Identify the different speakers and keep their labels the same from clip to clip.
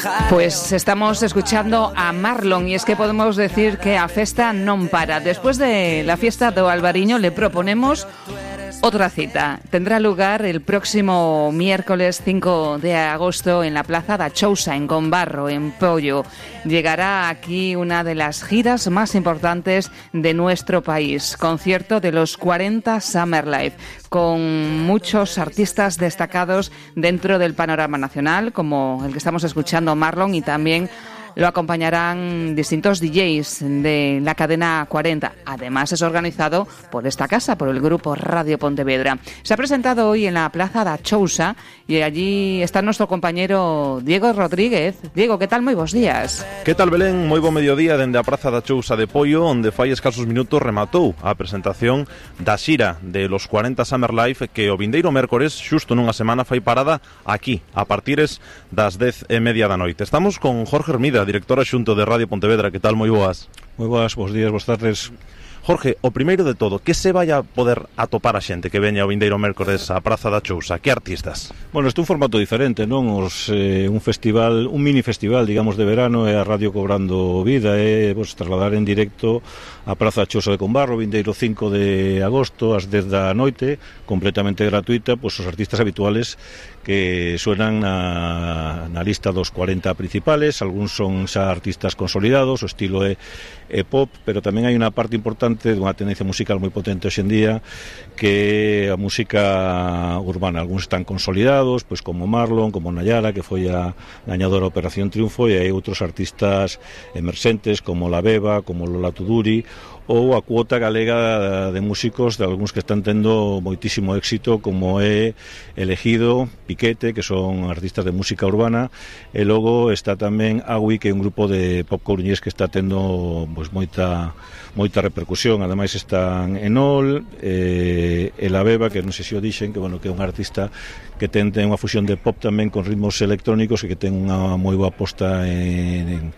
Speaker 1: Pues estamos escuchando a Marlon y es que podemos decir que a festa non para. Después de la fiesta do Albariño le proponemos otra cita. Tendrá lugar el próximo miércoles 5 de agosto en la Plaza da Chousa, en Combarro, en Poio. Llegará aquí una de las giras más importantes de nuestro país, concierto de los 40 Summer Life, con muchos artistas destacados dentro del panorama nacional, como el que estamos escuchando, Marlon, y también lo acompañarán distintos DJs de la cadena 40. Además es organizado por esta casa, por el grupo Radio Pontevedra. Se ha presentado hoy en la Plaza da Chousa y allí está nuestro compañero Diego Rodríguez. Diego, ¿qué tal? Moi bons días.
Speaker 2: Que tal, Belén? Moi bo mediodía dende a Praza da Chousa de Poio, onde fai escasos minutos rematou a presentación da xira de los 40 Summer Life, que o vindeiro mércores, xusto nunha semana, fai parada aquí, a partires das 10:30 da noite. Estamos con Jorge Hermida, directora xunto de Radio Pontevedra. Que tal? Moi boas.
Speaker 3: Moi boas, bons días, boas tardes.
Speaker 2: Jorge, o primeiro de todo, que se vai a poder atopar a xente que veña o vindeiro mércores a Praza da Chousa? Que artistas?
Speaker 3: Bueno, isto é un formato diferente, non? Un festival, un mini festival, digamos, de verano, e a radio cobrando vida, trasladar en directo a Praza da Chousa de Combarro, vindeiro 5 de agosto, ás 10 da noite, completamente gratuita, os artistas habituales que suenan na lista dos 40 principales. Algúns son xa artistas consolidados, o estilo é pop, pero tamén hai unha parte importante dunha tendencia musical moi potente hoxe en día, que é a música urbana. Algúns están consolidados, pois como Marlon, como Nayara, que foi a gañadora da Operación Triunfo, e hai outros artistas emerxentes como La Beba, como Lola Tuduri, ou a cuota galega de músicos de algúns que están tendo moitísimo éxito, como é Elegido, Piquete, que son artistas de música urbana, e logo está tamén Agui, que é un grupo de pop coruñés que está tendo pois moita repercusión. Ademais están Enol, e La Beba, que non sei se o dixen, que bueno, que é un artista que ten unha fusión de pop tamén con ritmos electrónicos e que ten unha moi boa posta en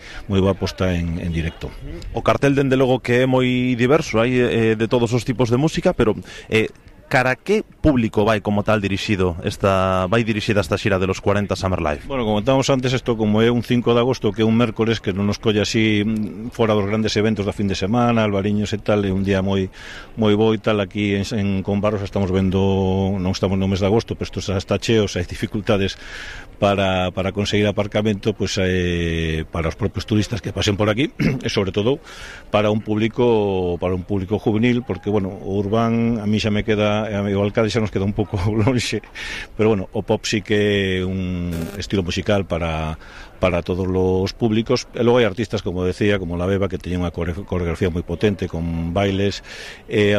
Speaker 3: directo.
Speaker 2: O cartel, dende logo, que é moi diverso, hai de todos os tipos de música, pero cara que público vai como tal dirixida esta xira de los 40 Summer Life?
Speaker 3: Bueno, comentábamos antes, isto como é un 5 de agosto, que é un mércores, que non nos colle así fora dos grandes eventos da fin de semana, albariños e tal, é un día moi bo e tal. Aquí en Combarro xa estamos vendo, non estamos no mes de agosto, pero isto xa está cheo, hai dificultades para conseguir aparcamento, pois para os propios turistas que pasen por aquí, e sobre todo para un público juvenil, porque bueno, o urbán a mí xa me queda, o alcalde xa nos queda un pouco lonxe, pero bueno, o pop sí que é un estilo musical para todos os públicos. E logo hai artistas, como decía, como La Beba, que teñen unha coreografía moi potente, con bailes, e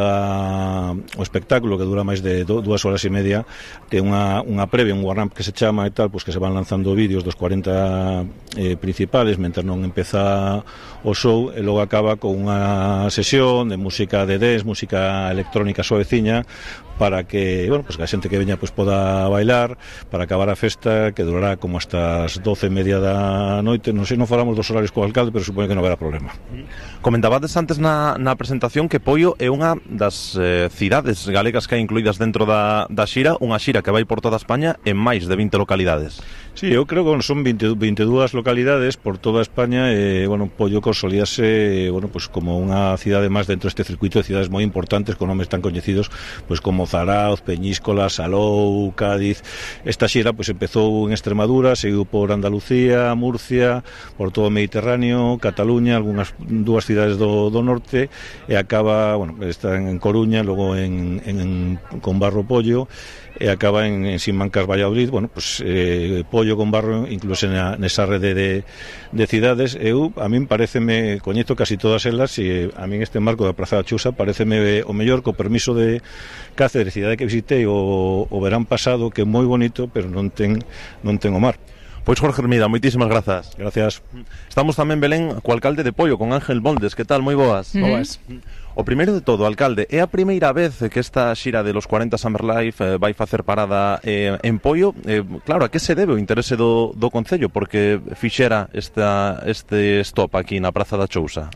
Speaker 3: o espectáculo, que dura máis de 2 horas e media, ten unha previa, un warm-up que se chama e tal, pois que se van lanzando vídeos dos 40 principales mentre non empeza o show, e logo acaba con unha sesión de música de dance, música electrónica suaveciña, para que, bueno, pues que a xente que veña pues poda bailar, para acabar a festa, que durará como hasta as 12:30 da noite. Non sei, non falamos dos horarios co alcalde, pero supoño que non haberá problema.
Speaker 2: Comentabades antes na presentación que Poio é unha das cidades galegas que hai incluídas dentro da xira, unha xira que vai por toda España en máis de 20 localidades.
Speaker 3: Sí, eu creo que son 22 localidades por toda España, e, bueno, Poio consolídase, bueno, pues como unha cidade máis dentro deste circuito de cidades moi importantes, con nomes tan coñecidos, pues como Zarauz, Peñíscola, Salou, Cádiz. Esta xira pues empezou en Extremadura, seguiu por Andalucía, Murcia, por todo o Mediterráneo, Cataluña, algunhas dúas cidades do norte, e acaba, bueno, está en Coruña, logo en Combarro, Poio, e acaba en Simancas, Valladolid. Bueno, pues Poio, Combarro, incluso nesa rede de cidades. A min pareceme, coñezo casi todas elas, e a min este marco da Praza da Chousa pareceme o mellor, co permiso de Cáceres, cidade que visitei o verán pasado, que é moi bonito, pero non ten o mar.
Speaker 2: Pois Jorge Hermida, moitísimas grazas.
Speaker 3: Gracias.
Speaker 2: Estamos tamén, Belén, co alcalde de Poio, con Ángel Moldes. Que tal? Moi boas.
Speaker 1: Boas.
Speaker 2: O primeiro de todo, alcalde, é a primeira vez que esta xira de los 40 Summer Life vai facer parada en Poio. Claro, a que se debe o interese do Concello porque fixera este stop aquí na Praza da Chousa?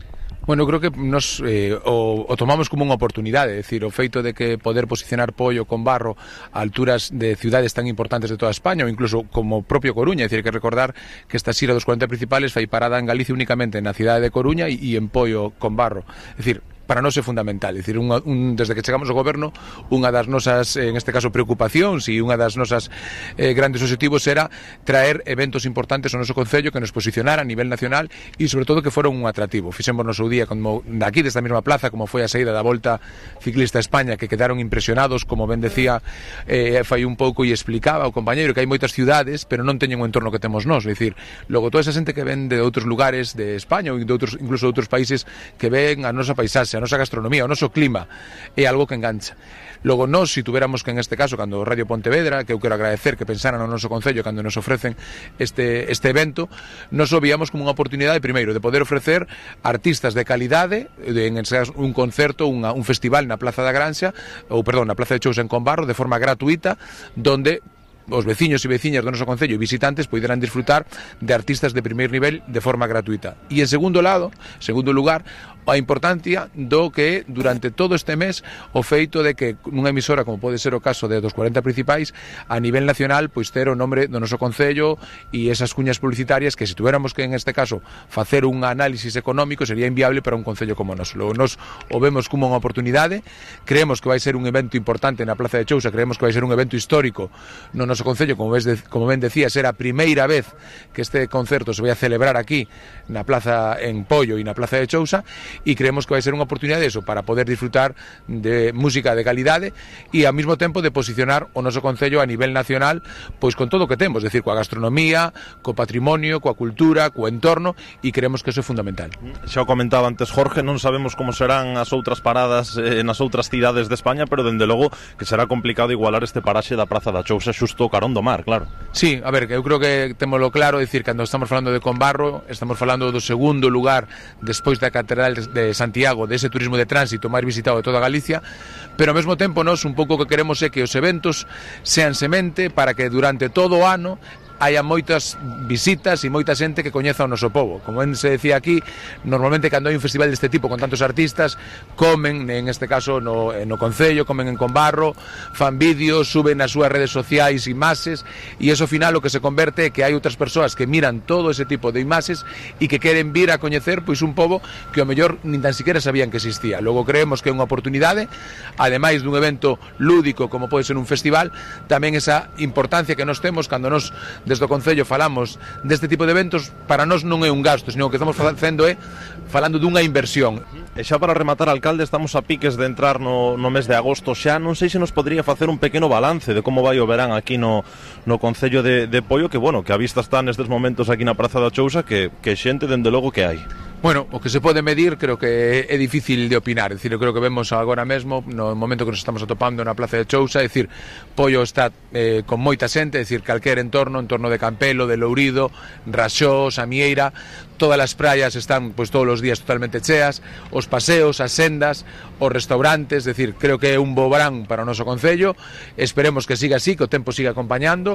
Speaker 4: Bueno, creo que nos o tomamos como unha oportunidade, é dicir, o feito de que poder posicionar Poio con Barro a alturas de ciudades tan importantes de toda España, ou incluso como propio Coruña, é dicir, que recordar que esta xira dos 40 principales fai parada en Galicia únicamente na cidade de Coruña e en Poio con Barro, é dicir, para nós é fundamental, é dicir, desde que chegamos ao goberno, unha das nosas, en este caso, preocupacións e unha das nosas grandes obxectivos era traer eventos importantes ao noso concello que nos posicionara a nivel nacional e, sobre todo, que foron un atractivo. Fixemos no seu día, como daqui desta mesma plaza, como foi a saída da Volta Ciclista a España, que quedaron impresionados, como ben decía, fai un pouco e explicaba o compañeiro que hai moitas ciudades, pero non teñen o entorno que temos nós, é dicir, logo toda esa xente que ven de outros lugares de España ou de outros, incluso de outros países que ven a nosa paisaxe, a nosa gastronomía, o noso clima, é algo que engancha. Logo, nós, se tuveramos que en este caso, cando Radio Pontevedra, que eu quero agradecer que pensaran no noso concello cando nos ofrecen este evento, nos o víamos como unha oportunidade, primeiro, de poder ofrecer artistas de calidade, en un concerto, un festival na Plaza da Granxa, ou perdón, na Plaza de Chousa en Combarro, de forma gratuita, donde os veciños e veciñas do noso concello e visitantes poderán disfrutar de artistas de primeiro nivel de forma gratuita. E en segundo lugar, a importancia do que durante todo este mes o feito de que nunha emisora como pode ser o caso de dos 40 principais a nivel nacional pois ter o nombre do noso concello e esas cuñas publicitarias que se tuéramos que en este caso facer un análisis económico sería inviable para un concello como noso. Logo nos o vemos como unha oportunidade, creemos que vai ser un evento importante na Plaza de Chousa, creemos que vai ser un evento histórico no noso concello, como ben decía, será a primeira vez que este concerto se vai a celebrar aquí na Plaza en Poio e na Plaza de Chousa e creemos que vai ser unha oportunidade eso, para poder disfrutar de música de calidade e ao mesmo tempo de posicionar o noso concello a nivel nacional pois con todo o que temos, decir, coa gastronomía, co patrimonio, coa cultura, co entorno e creemos que eso é fundamental.
Speaker 2: Xa o comentaba antes Jorge, non sabemos como serán as outras paradas nas outras cidades de España, pero dende logo que será complicado igualar este paraxe da Praza da Chousa xusto carón do mar, claro.
Speaker 4: Sí, a ver, que eu creo que témolo claro, decir, cando estamos falando de Combarro, estamos falando do segundo lugar despois da Catedral de Santiago, dese turismo de tránsito máis visitado de toda Galicia, pero ao mesmo tempo nós un pouco que queremos é que os eventos sean semente para que durante todo o ano haya moitas visitas e moita xente que coñeza o noso povo. Como se decía aquí, normalmente cando hai un festival deste tipo con tantos artistas, comen, en este caso no concello, comen en Combarro, fan vídeos, suben nas súas redes sociais imaxes, e eso ao final o que se converte é que hai outras persoas que miran todo ese tipo de imaxes e que queren vir a coñecer pois un pobo que ao mellor nin tan siquiera sabían que existía. Logo creemos que é unha oportunidade, ademais dun evento lúdico como pode ser un festival, tamén esa importancia que nós temos cando nos desde o Concello falamos deste tipo de eventos, para nós non é un gasto, sino que estamos facendo é falando dunha inversión.
Speaker 2: E xa para rematar, alcalde, estamos a piques de entrar no mes de agosto xa, non sei se nos podría facer un pequeno balance de como vai o verán aquí no Concello de Poio, que bueno, que a vista está nestes momentos aquí na Praza da Chousa, que xente dende logo que hai.
Speaker 4: Bueno, o que se pode medir creo que é difícil de opinar, é dicir, eu creo que vemos agora mesmo no momento que nos estamos atopando na Plaza de Chousa, é dicir, Poio está con moita xente, é dicir, calquer entorno de Campelo, de Lourido, Raxó, Samieira, todas as praias están pois todos os días totalmente cheas, os paseos, as sendas, os restaurantes, é dicir, creo que é un bo verán para o noso concello, esperemos que siga así, que o tempo siga acompañando,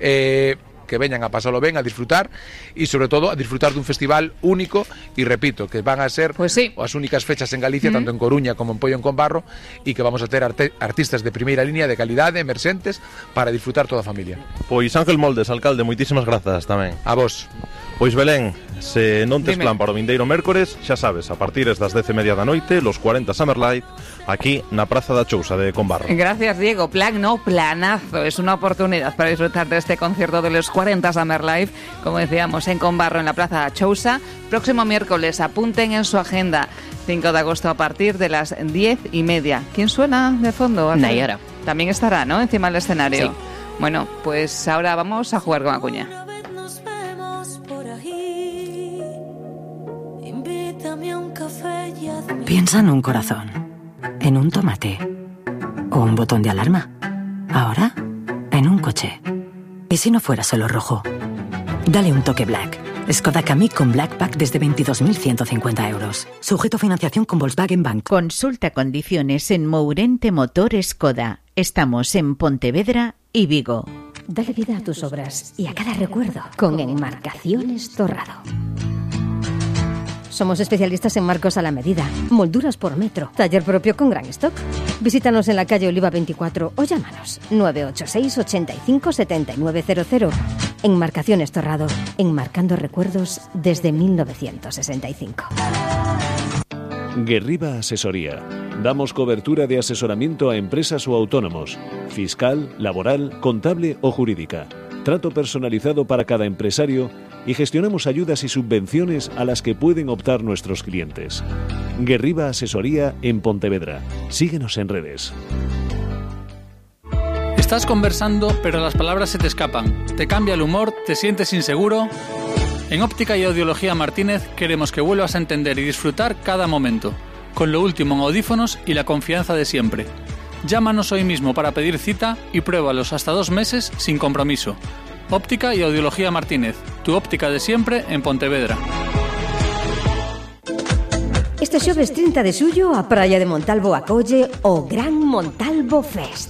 Speaker 4: que veñan a pasalo ben, a disfrutar e sobre todo a disfrutar dun festival único e repito, que van a ser
Speaker 1: pues sí,
Speaker 4: as únicas fechas en Galicia, tanto en Coruña como en Poio en Combarro, e que vamos a ter artistas de primeira línea de calidade, emerxentes, para disfrutar toda a familia.
Speaker 2: Pois Ángel Moldes, alcalde, moitísimas grazas tamén.
Speaker 4: A vos.
Speaker 2: Pois Belén, se non tes plan para o vindeiro mércores, xa sabes, a partir das 10:30 da noite, los 40 Summer Light, aquí na Praza da Chousa de Combarro.
Speaker 1: Gracias, Diego. Plan, no, planazo. Es una oportunidad para disfrutar de este concierto de los 40 Summer Live, como decíamos, en Combarro, en la Plaza da Chousa. Próximo miércoles, apunten en su agenda, 5 de agosto a partir de las 10:30. ¿Quién suena de fondo?
Speaker 5: Nayara.
Speaker 1: También estará, ¿no?, encima del escenario.
Speaker 5: Sí.
Speaker 1: Bueno, pues ahora vamos a jugar con la cuña.
Speaker 5: Piensa en un corazón, en un tomate o un botón de alarma. Ahora, en un coche. ¿Y si no fuera solo rojo? Dale un toque Black. Skoda Kamiq con Black Pack desde 22.150 euros. Sujeto a financiación con Volkswagen Bank.
Speaker 6: Consulta condiciones en Mourente Motor Skoda. Estamos en Pontevedra y Vigo.
Speaker 7: Dale vida a tus obras y a cada recuerdo con Enmarcaciones Torrado. Somos especialistas en marcos a la medida, molduras por metro, taller propio con gran stock. Visítanos en la calle Oliva 24 o llámanos 986 85 7900. Enmarcaciones Torrado, enmarcando recuerdos desde 1965.
Speaker 8: Guerriba Asesoría. Damos cobertura de asesoramiento a empresas o autónomos, fiscal, laboral, contable o jurídica. Trato personalizado para cada empresario y gestionamos ayudas y subvenciones a las que pueden optar nuestros clientes. Guerriba Asesoría en Pontevedra. Síguenos en redes.
Speaker 9: Estás conversando, pero las palabras se te escapan. Te cambia el humor, te sientes inseguro. En Óptica y Audiología Martínez queremos que vuelvas a entender y disfrutar cada momento, con lo último en audífonos y la confianza de siempre. Llámanos hoy mismo para pedir cita y pruébalos hasta 2 meses sin compromiso. Óptica y Audiología Martínez, tu óptica de siempre en Pontevedra.
Speaker 7: Este xoves 30 de xullo a Praia de Montalvo acolle o Gran Montalvo Fest.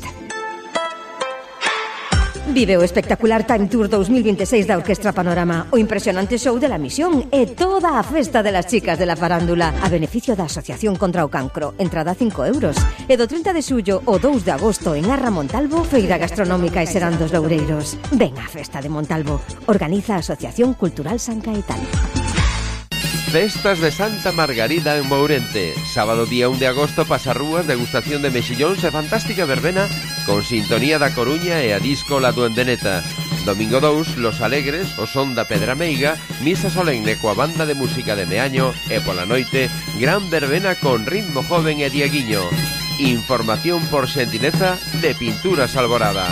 Speaker 7: Vive o espectacular Time Tour 2026 da Orquestra Panorama, o impresionante show de La Misión e toda a festa de las chicas de la farándula a beneficio da Asociación contra o Cancro. Entrada 5 euros. E do 30 de xullo o 2 de agosto en Arra Montalvo, feira gastronómica e serán dos Loureiros. Ven á festa de Montalvo. Organiza a Asociación Cultural San Caetano.
Speaker 10: Festas de Santa Margarida en Mourente. Sábado día 1 de agosto, pasarrúas, degustación de mexillóns e fantástica verbena con sintonía da Coruña e a disco La Duendeneta. Domingo 2, Los Alegres, o son da Pedra Meiga, misa solemne coa banda de música de Meaño e pola noite, gran verbena con ritmo joven e Dieguiño. Información por xentileza de Pinturas Alborada.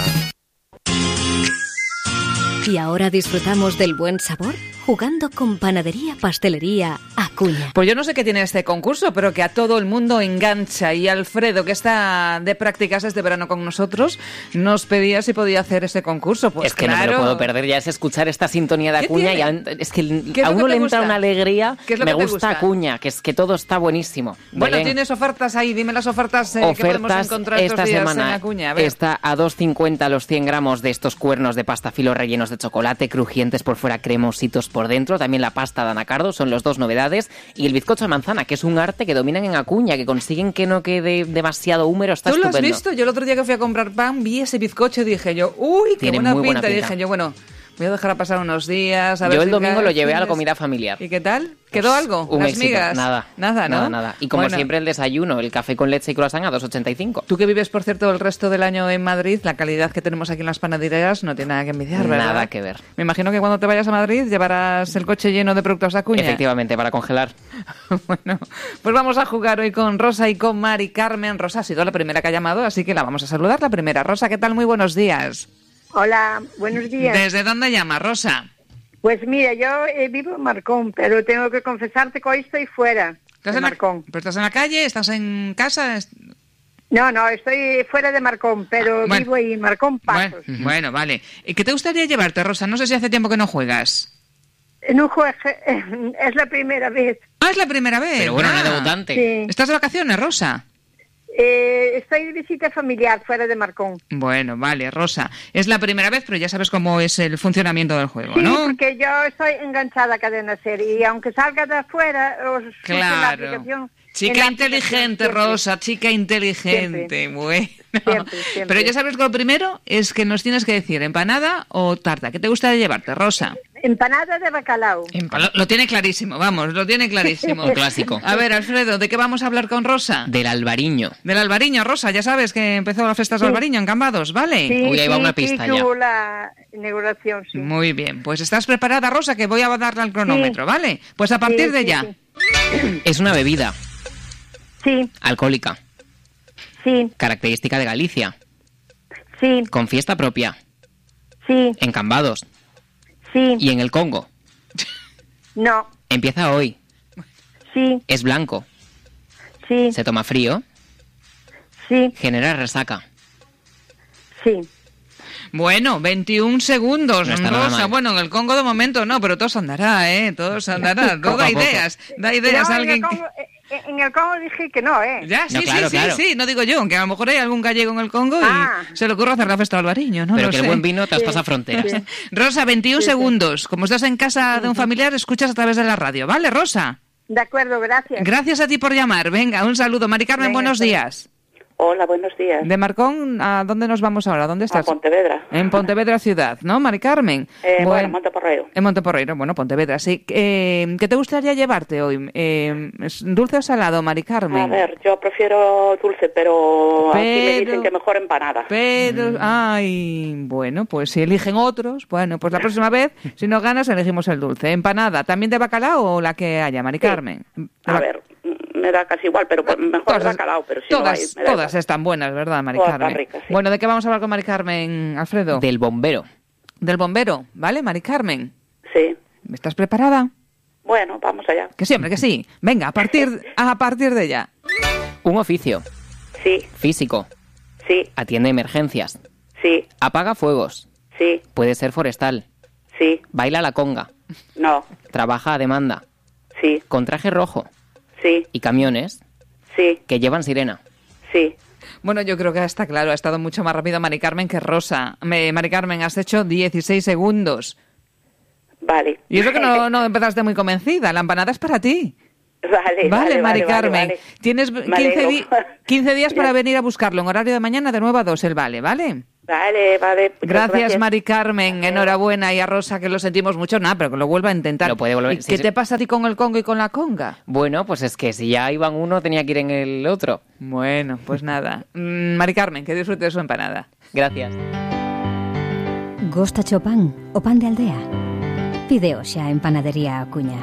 Speaker 11: ¿Y ahora disfrutamos del buen sabor? Jugando con Panadería Pastelería Acuña.
Speaker 1: Pues yo no sé qué tiene este concurso, pero que a todo el mundo engancha. Y Alfredo, que está de prácticas este verano con nosotros, nos pedía si podía hacer este concurso. Pues
Speaker 12: es que
Speaker 1: claro.
Speaker 12: No me lo puedo perder, ya es escuchar esta sintonía de Acuña. Y es que a uno le entra una alegría. Me gusta Acuña, que es que todo está buenísimo.
Speaker 1: Bueno,
Speaker 12: Belén.
Speaker 1: Tienes ofertas ahí, dime las ofertas que podemos encontrar
Speaker 12: esta
Speaker 1: estos días
Speaker 12: semana.
Speaker 1: En Acuña.
Speaker 12: Está a 2,50 los 100 gramos de estos cuernos de pasta filo rellenos de chocolate, crujientes por fuera, cremositos por dentro. También la pasta de anacardo, son las 2 novedades. Y el bizcocho de manzana, que es un arte que dominan en Acuña, que consiguen que no quede demasiado húmero. Está
Speaker 1: ¿Tú
Speaker 12: estupendo.
Speaker 1: lo has visto? Yo el otro día que fui a comprar pan vi ese bizcocho y dije yo, uy, qué
Speaker 12: Tiene
Speaker 1: buena
Speaker 12: muy buena
Speaker 1: pinta.
Speaker 12: pinta.
Speaker 1: Dije yo, bueno, voy a dejar a pasar unos días. A ver
Speaker 12: Yo
Speaker 1: si
Speaker 12: el domingo lo llevé a la
Speaker 1: tienes.
Speaker 12: comida familiar.
Speaker 1: ¿Y qué tal? ¿Quedó algo?
Speaker 12: Un
Speaker 1: ¿Las
Speaker 12: éxito.
Speaker 1: migas?
Speaker 12: Nada,
Speaker 1: ¿no?
Speaker 12: Nada. Y como
Speaker 1: Bueno,
Speaker 12: siempre el desayuno, el café con leche y croissant a 2,85.
Speaker 1: Tú que vives, por cierto, el resto del año en Madrid, la calidad que tenemos aquí en las panaderías no tiene nada que envidiar, ¿verdad?
Speaker 12: Nada que ver.
Speaker 1: Me imagino que cuando te vayas a Madrid llevarás el coche lleno de productos Acuña.
Speaker 12: Efectivamente, para congelar.
Speaker 1: Bueno, pues vamos a jugar hoy con Rosa y con Mari Carmen. Rosa ha sido la primera que ha llamado, así que la vamos a saludar. La primera. Rosa, ¿qué tal? Muy buenos días.
Speaker 13: Hola, buenos días.
Speaker 1: ¿Desde dónde llama, Rosa?
Speaker 13: Pues mira, yo vivo en Marcón, pero tengo que confesarte que hoy estoy fuera de Marcón.
Speaker 1: ¿Pero estás en la calle? ¿Estás en casa?
Speaker 13: No, estoy fuera de Marcón, pero vivo ahí en Marcón Pasos.
Speaker 1: Bueno, vale. ¿Qué te gustaría llevarte, Rosa? No sé si hace tiempo que no juegas.
Speaker 13: No juego, es la primera vez.
Speaker 1: Ah, es la primera vez.
Speaker 12: Pero bueno, una debutante.
Speaker 13: Sí.
Speaker 1: ¿Estás de vacaciones, Rosa?
Speaker 13: Estoy de visita familiar fuera de Marcón.
Speaker 1: Bueno, vale, Rosa. Es la primera vez, pero ya sabes cómo es el funcionamiento del juego,
Speaker 13: Sí,
Speaker 1: ¿no?
Speaker 13: porque yo estoy enganchada a Cadena Ser y aunque salga de afuera, os surge la aplicación.
Speaker 1: Chica inteligente, Rosa, chica inteligente.
Speaker 13: Siempre.
Speaker 1: Bueno.
Speaker 13: Siempre.
Speaker 1: Pero ya sabes que lo primero es que nos tienes que decir empanada o tarta. ¿Qué te gusta de llevarte, Rosa?
Speaker 13: Empanada de bacalao.
Speaker 1: Lo tiene clarísimo, vamos, lo tiene clarísimo.
Speaker 12: Un clásico.
Speaker 1: A ver, Alfredo, ¿de qué vamos a hablar con Rosa?
Speaker 12: Del albariño.
Speaker 1: Del albariño, Rosa, ya sabes que empezó las fiestas de albariño en Cambados, ¿vale?
Speaker 13: Sí,
Speaker 12: Uy, ahí va una pista ya.
Speaker 13: tuvo la inauguración, sí.
Speaker 1: Muy bien, pues estás preparada, Rosa, que voy a darle al cronómetro, ¿vale? Pues a partir de ya.
Speaker 13: Sí.
Speaker 12: Es una bebida.
Speaker 13: Sí.
Speaker 12: Alcohólica.
Speaker 13: Sí.
Speaker 12: Característica de Galicia.
Speaker 13: Sí.
Speaker 12: Con fiesta propia.
Speaker 13: Sí.
Speaker 12: En Cambados.
Speaker 13: Sí.
Speaker 12: Y en el Congo.
Speaker 13: No.
Speaker 12: Empieza hoy.
Speaker 13: Sí.
Speaker 12: Es blanco.
Speaker 13: Sí.
Speaker 12: Se toma frío.
Speaker 13: Sí.
Speaker 12: Genera resaca.
Speaker 13: Sí.
Speaker 1: Bueno, 21 segundos,
Speaker 12: No está nada
Speaker 1: Rosa.
Speaker 12: mal.
Speaker 1: Bueno, en el Congo de momento no, pero todo se andará, ¿eh? Todo se andará. Todo
Speaker 12: Poco a
Speaker 1: da
Speaker 12: poco.
Speaker 1: ideas. Da ideas
Speaker 13: No,
Speaker 1: a alguien.
Speaker 13: en el Congo dije que no, ¿eh?
Speaker 1: Ya, sí,
Speaker 12: No, claro,
Speaker 1: sí,
Speaker 12: claro.
Speaker 1: sí, no digo yo, aunque a lo mejor hay algún gallego en el Congo y se le ocurre hacer la fiesta del albariño, ¿no?
Speaker 12: Pero
Speaker 1: lo
Speaker 12: que
Speaker 1: sé.
Speaker 12: el buen vino traspasa fronteras.
Speaker 1: Rosa, 21 segundos. Como estás en casa de un familiar, escuchas a través de la radio, ¿vale, Rosa?
Speaker 13: De acuerdo, gracias.
Speaker 1: Gracias a ti por llamar. Venga, un saludo. Mari Carmen, buenos días.
Speaker 14: Hola, buenos días.
Speaker 1: De Marcón, ¿a dónde nos vamos ahora? ¿Dónde estás?
Speaker 14: A Pontevedra.
Speaker 1: En Pontevedra ciudad, ¿no, Mari Carmen?
Speaker 14: Bueno, Monteporreiro.
Speaker 1: En Monteporreiro, bueno, Pontevedra, sí. ¿Qué te gustaría llevarte hoy? ¿Dulce o salado, Mari Carmen?
Speaker 14: A ver, yo prefiero dulce, pero aquí me dicen que mejor empanada.
Speaker 1: Pero, bueno, pues si eligen otros, bueno, pues la próxima vez, si no ganas, elegimos el dulce. ¿Empanada también de bacalao o la que haya, Mari Carmen?
Speaker 14: A ver, me da casi igual, pero mejor de bacalao, pero si no hay...
Speaker 1: Todas están buenas, ¿verdad, Mari Carmen?
Speaker 14: Ricas, sí.
Speaker 1: Bueno, ¿de qué vamos a hablar con Mari Carmen, Alfredo?
Speaker 12: Del bombero.
Speaker 1: Del bombero, ¿vale, Mari Carmen?
Speaker 14: Sí.
Speaker 1: ¿Estás preparada?
Speaker 14: Bueno, vamos allá.
Speaker 1: Que siempre, que sí. Venga, a partir de ya.
Speaker 12: Un oficio.
Speaker 14: Sí.
Speaker 12: Físico.
Speaker 14: Sí.
Speaker 12: Atiende emergencias.
Speaker 14: Sí.
Speaker 12: Apaga fuegos.
Speaker 14: Sí.
Speaker 12: Puede ser forestal.
Speaker 14: Sí.
Speaker 12: Baila la conga.
Speaker 14: No.
Speaker 12: Trabaja a demanda.
Speaker 14: Sí.
Speaker 12: Con traje rojo.
Speaker 14: Sí.
Speaker 12: Y camiones.
Speaker 14: Sí.
Speaker 12: Que llevan sirena.
Speaker 14: Sí.
Speaker 1: Bueno, yo creo que está claro, ha estado mucho más rápido Mari Carmen que Rosa. Mari Carmen, has hecho 16 segundos.
Speaker 14: Vale.
Speaker 1: Y eso que no empezaste muy convencida, la empanada es para ti.
Speaker 14: Vale,
Speaker 1: Mari Carmen.
Speaker 14: Vale.
Speaker 1: Tienes 15 días para venir a buscarlo en horario de mañana de 9 a 2 el ¿vale?
Speaker 14: Vale.
Speaker 1: Gracias, Mari Carmen. Enhorabuena. Y a Rosa, que lo sentimos mucho. Nada, pero que lo vuelva a intentar.
Speaker 12: Lo puede volver.
Speaker 1: ¿Qué te pasa a ti con el congo y con la conga?
Speaker 12: Bueno, pues es que si ya iban uno, tenía que ir en el otro.
Speaker 1: Bueno, pues nada. Mari Carmen, que disfrute de su empanada.
Speaker 12: Gracias.
Speaker 11: Góstache o pan de aldea. Pide xa en Panadería Acuña.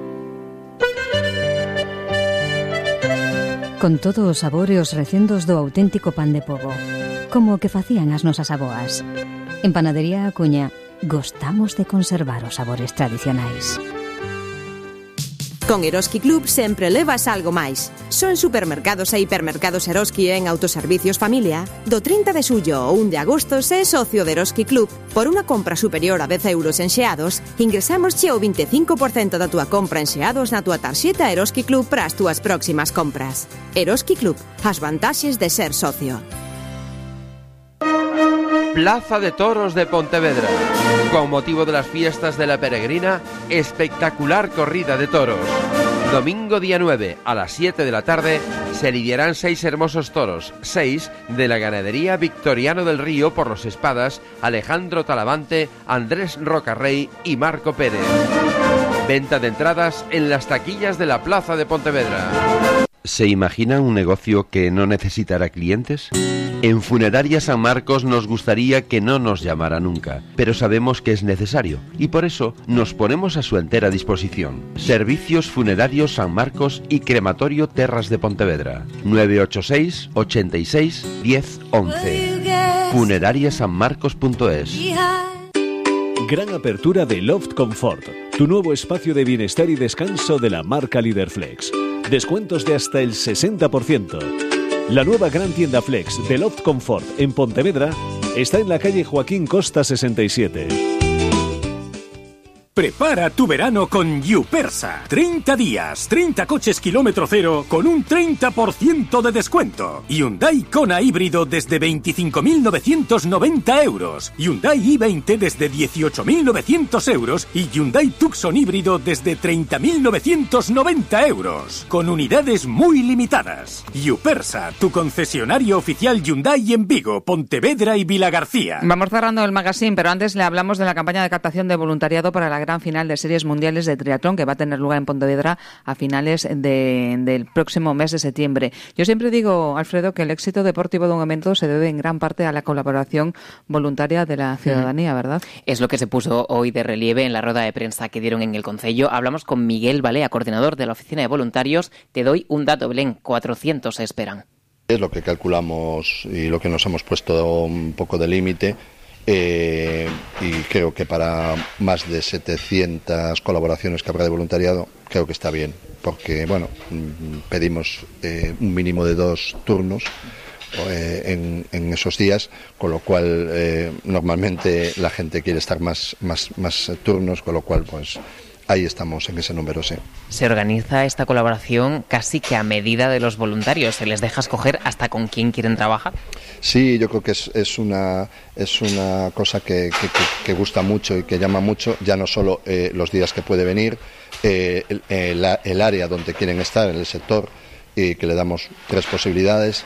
Speaker 11: Con todos os sabores recendos do auténtico pan de pobo, como o que facían as nosas aboas. En Panadería Acuña gostamos de conservar os sabores tradicionais.
Speaker 15: Con Eroski Club sempre levas algo máis. Son supermercados e hipermercados Eroski en autoservicios familia. Do 30 de xullo ao 1 de agosto, se socio de Eroski Club. Por unha compra superior a 10 euros en xeados, ingresamos che o 25% da túa compra en xeados na túa tarxeta Eroski Club para as túas próximas compras. Eroski Club, as vantaxes de ser socio.
Speaker 10: Plaza de Toros de Pontevedra. Con motivo de las fiestas de la Peregrina, espectacular corrida de toros. Domingo día 9 a las 7 de la tarde se lidiarán 6 hermosos toros, 6 de la ganadería Victoriano del Río por los Espadas, Alejandro Talavante, Andrés Rocarrey y Marco Pérez. Venta de entradas en las taquillas de la Plaza de Pontevedra. ¿Se imaginan un negocio que no necesitará clientes? En Funeraria San Marcos nos gustaría que no nos llamara nunca, pero sabemos que es necesario y por eso nos ponemos a su entera disposición. Servicios Funerarios San Marcos y Crematorio Terras de Pontevedra. 986 86 10 11. Funerariasanmarcos.es.
Speaker 8: Gran apertura de Loft Comfort, tu nuevo espacio de bienestar y descanso de la marca Líder Flex. Descuentos de hasta el 60%. La nueva gran tienda Flex de Loft Comfort en Pontevedra está en la calle Joaquín Costa 67.
Speaker 16: Prepara tu verano con Yupersa. 30 días, 30 coches kilómetro cero con un 30% de descuento. Hyundai Kona híbrido desde 25.990 euros. Hyundai i20 desde 18.900 euros. Y Hyundai Tucson híbrido desde 30.990 euros. Con unidades muy limitadas. Yupersa, tu concesionario oficial Hyundai en Vigo, Pontevedra y Vilagarcía.
Speaker 1: Vamos cerrando el magazine, pero antes le hablamos de la campaña de captación de voluntariado para la gran final de series mundiales de triatlón que va a tener lugar en Pontevedra a finales del próximo mes de septiembre. Yo siempre digo, Alfredo, que el éxito deportivo de un evento se debe en gran parte a la colaboración voluntaria de la ciudadanía, ¿verdad?
Speaker 12: Es lo que se puso hoy de relieve en la rueda de prensa que dieron en el Concello. Hablamos con Miguel Balea, coordinador de la Oficina de Voluntarios. Te doy un dato, Belén, 400 se esperan.
Speaker 17: Es lo que calculamos y lo que nos hemos puesto un poco de límite. Y creo que para más de 700 colaboraciones que habrá de voluntariado, creo que está bien, porque bueno, pedimos un mínimo de 2 turnos en esos días, con lo cual normalmente la gente quiere estar más turnos, con lo cual pues ahí estamos en ese número, sí.
Speaker 12: Se organiza esta colaboración casi que a medida de los voluntarios, se les deja escoger hasta con quién quieren trabajar.
Speaker 17: Sí, yo creo que es una cosa que gusta mucho y que llama mucho, ya no solo los días que puede venir, el área donde quieren estar, en el sector, y que le damos 3 posibilidades.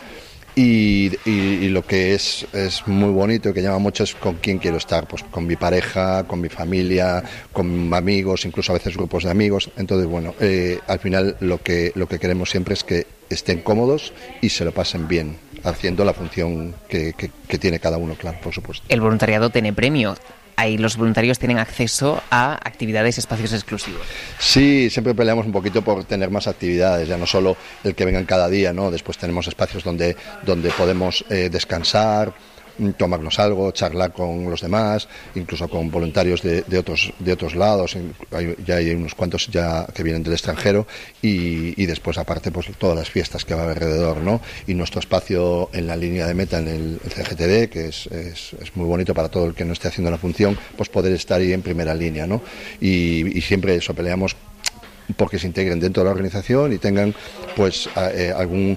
Speaker 17: Y lo que es muy bonito y que llama mucho es con quién quiero estar, pues con mi pareja, con mi familia, con amigos, incluso a veces grupos de amigos. Entonces, bueno, al final lo que queremos siempre es que estén cómodos y se lo pasen bien, haciendo la función que tiene cada uno, claro, por supuesto.
Speaker 12: El voluntariado tiene premio. Ahí los voluntarios tienen acceso a actividades, espacios exclusivos.
Speaker 17: Sí, siempre peleamos un poquito por tener más actividades, ya no solo el que vengan cada día, ¿no? Después tenemos espacios donde podemos descansar, tomarnos algo, charlar con los demás, incluso con voluntarios de otros lados. Ya hay unos cuantos ya que vienen del extranjero y después aparte pues todas las fiestas que va a haber alrededor, ¿no? Y nuestro espacio en la línea de meta en el CGTD, que es muy bonito para todo el que no esté haciendo la función, pues poder estar ahí en primera línea, ¿no? Y siempre eso peleamos porque se integren dentro de la organización y tengan pues algún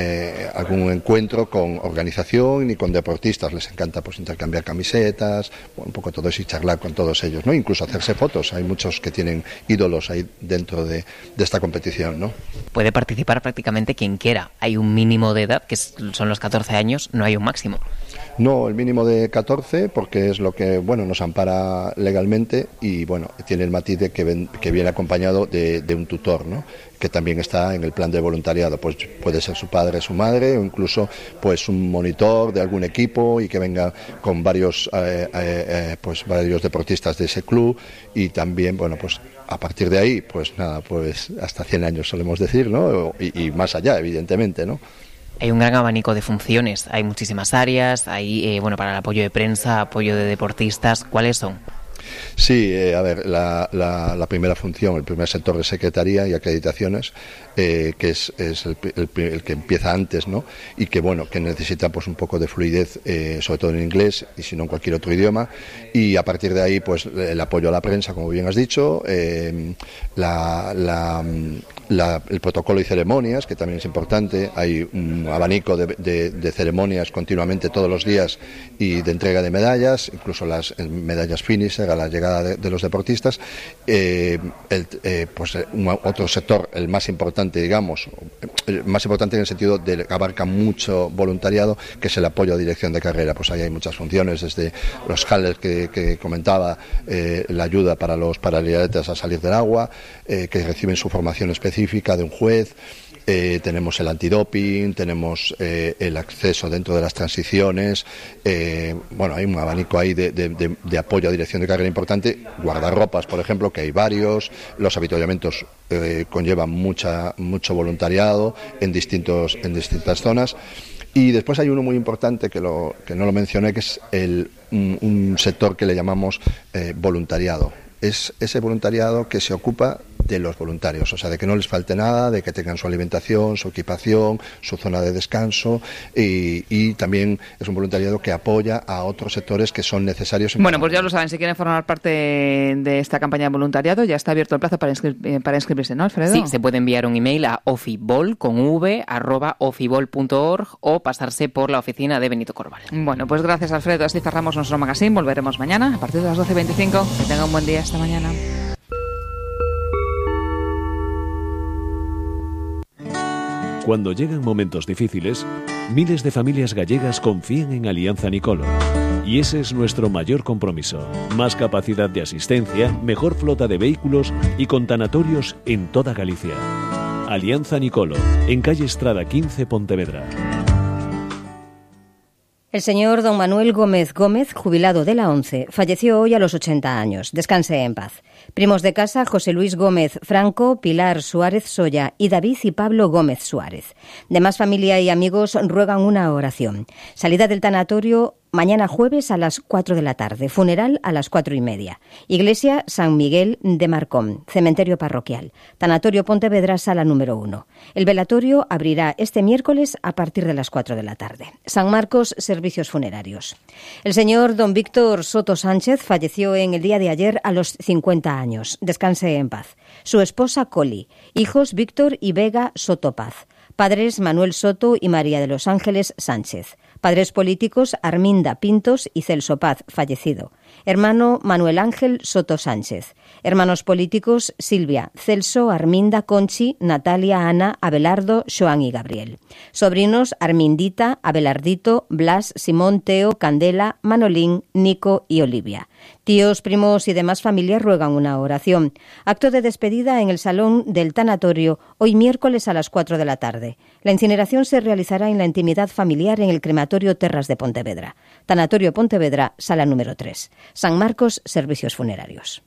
Speaker 17: encuentro con organización y con deportistas. Les encanta pues intercambiar camisetas, un poco todo eso y charlar con todos ellos, ¿no? Incluso hacerse fotos. Hay muchos que tienen ídolos ahí dentro de esta competición, ¿no?
Speaker 12: Puede participar prácticamente quien quiera. Hay un mínimo de edad, que son los 14 años, no hay un máximo.
Speaker 17: No, el mínimo de 14, porque es lo que nos ampara legalmente y tiene el matiz de que viene acompañado de un tutor, ¿no? Que también está en el plan de voluntariado, pues puede ser su padre, su madre o incluso pues un monitor de algún equipo y que venga con varios deportistas de ese club y también pues a partir de ahí pues hasta 100 años solemos decir, ¿no? Y más allá, evidentemente, ¿no?
Speaker 12: Hay un gran abanico de funciones, hay muchísimas áreas, hay para el apoyo de prensa, apoyo de deportistas. ¿Cuáles son?
Speaker 17: Sí, a ver, la primera función, el primer sector de secretaría y acreditaciones, que es el que empieza antes, ¿no? Y que que necesita pues un poco de fluidez, sobre todo en inglés y si no en cualquier otro idioma. Y a partir de ahí, pues el apoyo a la prensa, como bien has dicho, el protocolo y ceremonias, que también es importante. Hay un abanico de ceremonias continuamente todos los días y de entrega de medallas, incluso las medallas finisher a la llegada de los deportistas. Otro sector, el más importante, digamos, el más importante en el sentido de que abarca mucho voluntariado, que es el apoyo a dirección de carrera. Pues ahí hay muchas funciones, desde los handlers que comentaba, la ayuda para los paraliatletas a salir del agua, que reciben su formación específica de un juez. Tenemos el antidoping, tenemos el acceso dentro de las transiciones, hay un abanico ahí de apoyo a dirección de carrera importante, guardarropas, por ejemplo, que hay varios, los avituallamientos conllevan mucho voluntariado en distintas zonas. Y después hay uno muy importante que no lo mencioné, que es un sector que le llamamos voluntariado. Es ese voluntariado que se ocupa de los voluntarios, o sea, de que no les falte nada, de que tengan su alimentación, su equipación, su zona de descanso y también es un voluntariado que apoya a otros sectores que son necesarios.
Speaker 1: Bueno, pues ya lo saben, si quieren formar parte de esta campaña de voluntariado, ya está abierto el plazo para inscribirse, ¿no, Alfredo?
Speaker 12: Sí, se puede enviar un email a ofibol@ofibol.org o pasarse por la oficina de Benito Corval.
Speaker 1: Bueno, pues gracias, Alfredo. Así cerramos nuestro magazine. Volveremos mañana a partir de las 12:25. Que tengan un buen día. Hasta mañana.
Speaker 8: Cuando llegan momentos difíciles, miles de familias gallegas confían en Alianza Nicolo. Y ese es nuestro mayor compromiso. Más capacidad de asistencia, mejor flota de vehículos y con tanatorios en toda Galicia. Alianza Nicolo, en calle Estrada 15, Pontevedra.
Speaker 7: El señor don Manuel Gómez Gómez, jubilado de la ONCE, falleció hoy a los 80 años. Descanse en paz. Primos de casa, José Luis Gómez Franco, Pilar Suárez Soya y David y Pablo Gómez Suárez. Demás familia y amigos ruegan una oración. Salida del tanatorio
Speaker 11: Mañana jueves a las 4 de la tarde. Funeral a las 4:30. Iglesia San Miguel de Marcón. Cementerio parroquial. Tanatorio Pontevedra, sala número 1. El velatorio abrirá este miércoles a partir de las 4 de la tarde. San Marcos, servicios funerarios. El señor don Víctor Soto Sánchez falleció en el día de ayer a los 50 años. Descanse en paz. Su esposa Coli. Hijos Víctor y Vega Soto Paz. Padres Manuel Soto y María de los Ángeles Sánchez. Padres políticos Arminda Pintos y Celso Paz, fallecido. Hermano Manuel Ángel Soto Sánchez. Hermanos políticos Silvia, Celso, Arminda, Conchi, Natalia, Ana, Abelardo, Xoán y Gabriel. Sobrinos Armindita, Abelardito, Blas, Simón, Teo, Candela, Manolín, Nico y Olivia. Tíos, primos y demás familias ruegan una oración. Acto de despedida en el Salón del Tanatorio hoy miércoles a las 4 de la tarde. La incineración se realizará en la intimidad familiar en el Crematorio Terras de Pontevedra. Tanatorio Pontevedra, sala número 3. San Marcos, servicios funerarios.